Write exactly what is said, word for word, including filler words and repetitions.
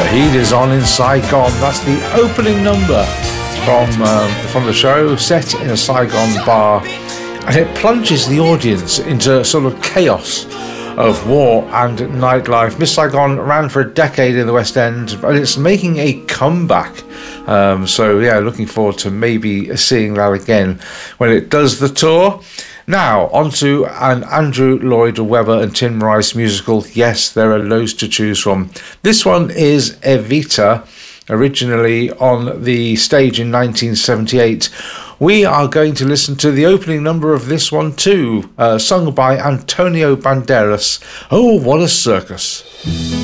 Heat is on in Saigon. That's the opening number from um, from the show, set in a Saigon bar, and it plunges the audience into sort of chaos of war and nightlife. Miss Saigon ran for a decade in the West End, but it's making a comeback. Um, so yeah, looking forward to maybe seeing that again when it does the tour. Now, on to an Andrew Lloyd Webber and Tim Rice musical. Yes, there are loads to choose from. This one is Evita, originally on the stage in nineteen seventy-eight. We are going to listen to the opening number of this one too, uh, sung by Antonio Banderas. Oh, what a circus.